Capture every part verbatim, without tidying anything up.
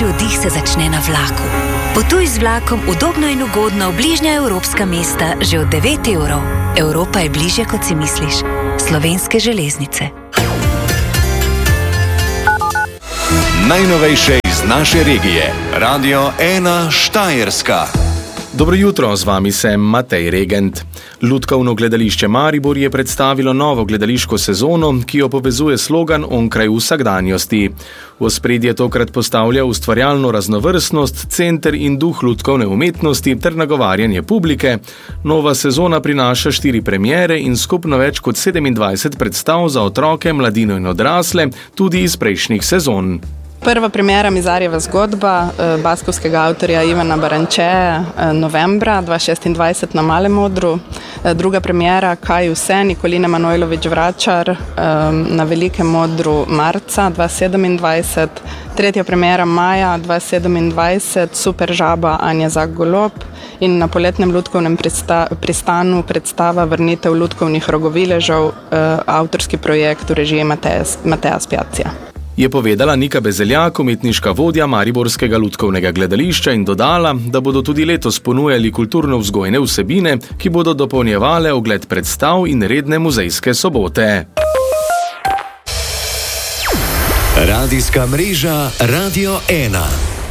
Najlepši oddih se začne na vlaku. Potuj z vlakom udobno in ugodno v bližnja evropska mesta že od devet evrov. Evropa je bližje, kot si misliš. Slovenske železnice. Najnovejše iz naše regije. Radio ena Štajerska. Dobro jutro, z vami sem Matej Regent. Lutkovno gledališče Maribor je predstavilo novo gledališko sezono, ki jo povezuje slogan Onkraj vsakdanjosti. V ospredje tokrat postavlja ustvarjalno raznovrstnost, center in duh lutkovne umetnosti ter nagovarjanje publike. Nova sezona prinaša štiri premiere in skupno več kot sedemindvajset predstav za otroke, mladino in odrasle, tudi iz prejšnjih sezon. Prva premiera Mizarjeva zgodba baskovskega avtorja Ivana Barančeja novembra dva tisoč šestindvajset na Malem odru. Druga premiera Kaj vse Nikoline Manojlović Vračar na Velikem odru marca dva tisoč sedemindvajset. Tretja premiera maja dva tisoč sedemindvajset Super žaba Anja Zak Golob. In na poletnem lutkovnem prista, pristanu predstava Vrnitev lutkovnih rogoviležev, avtorski projekt v režiji Mateja, Mateja Spjacija. Je povedala Nika Bezeljak, umetniška vodja Mariborskega lutkovnega gledališča, in dodala, da bodo tudi letos ponujali kulturno-vzgojne vsebine, ki bodo dopolnjevale ogled predstav in redne muzejske sobote. Radijska mreža Radio ena.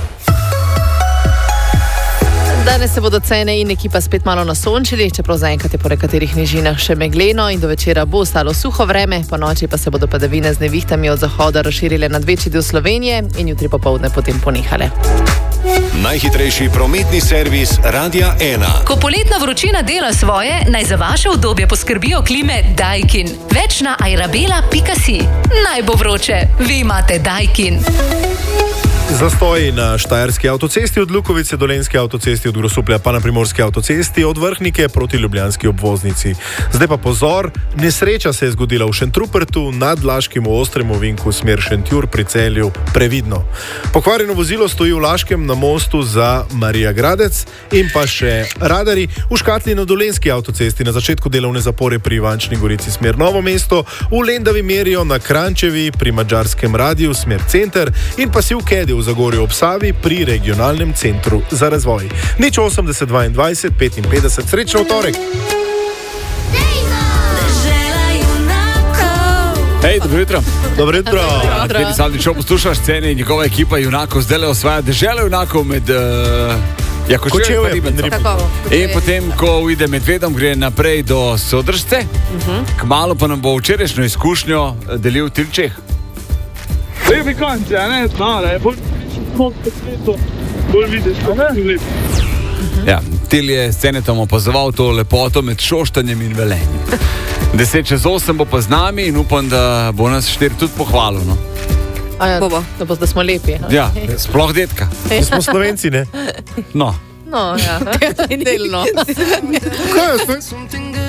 Danes se bodo cene in ekipa spet malo nasončili, čeprav zaenkrat je po nekaterih nižinah še megleno in do večera bo ostalo suho vreme, po noči pa se bodo padavine z nevihtami od zahoda razširile nad večji del Slovenije in jutri popoldne potem ponehale. Najhitrejši prometni servis Radia ena. Ko poletna vročina dela svoje, naj za vaše udobje poskrbijo klime Daikin. Več na airabela pika si. Naj bo vroče, vi imate Daikin. Zastoji na Štajerski avtocesti od Lukovice, Dolenjski avtocesti od Grosuplja pa na Primorski avtocesti od Vrhnike proti ljubljanski obvoznici. Zdaj pa pozor, nesreča se je zgodila v Šentrupertu nad Laškim v ostrem ovinku smer Šentjur pri Celju, previdno. Pokvarjeno vozilo stoji v Laškem na mostu za Marija Gradec in pa še radari v Škatli na Dolenjski avtocesti na začetku delovne zapore pri Ivančni Gorici smer Novo mesto, v Lendavi merijo na Krančevi pri Madžarskem radiju smer center in pa si v Kedi v Zagorju ob Savi pri regionalnem centru za razvoj. Nič osemdeset dvaindvajset petinpetdeset. Srečno v torek! Hej, dobro jutro. Dobro jutro. Tedi Saldič, poslušaš scene in njegova ekipa junakov zdaj le osvaja deželo junakov med uh, Jakočev in Ribnico. In potem, ko uide Medvedom, gre naprej do Sodržce, uh-huh. Kmalu pa nam bo včerajšnjo izkušnjo delil Tilčeh. Lepi konci, a ne? Znala je, bolj kot svetu, bolj vidiš, a ne? Ja, Til je scenetom opazoval to lepoto med Šoštanjem in Velenjem. Deset čez osem bo pa z nami in upam, da bo nas štiri tudi pohvalil, no. A ja, da, bo, da smo lepi. No? Ja, sploh detka. Da smo Slovenci, ne? No. No, ja, delno. Kaj je